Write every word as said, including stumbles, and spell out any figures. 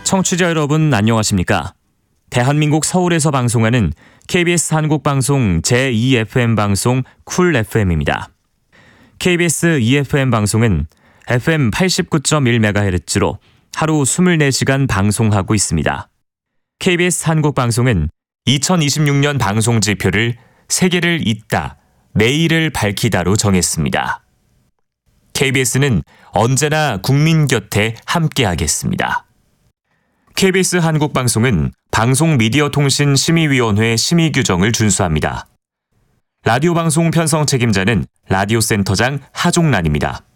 청취자 여러분 안녕하십니까? 대한민국 서울에서 방송하는 케이비에스 한국방송 제이 에프엠 방송 쿨 에프엠입니다. 케이비에스 이 에프엠 방송은 에프엠 팔십구 점 일 메가헤르츠로 하루 이십사 시간 방송하고 있습니다. 케이비에스 한국방송은 이천이십육 년 방송 지표를 세계를 잇다, 내일을 밝히다로 정했습니다. 케이비에스는 언제나 국민 곁에 함께하겠습니다. 케이비에스 한국방송은 방송미디어통신심의위원회 심의 규정을 준수합니다. 라디오 방송 편성 책임자는 라디오 센터장 하종란입니다.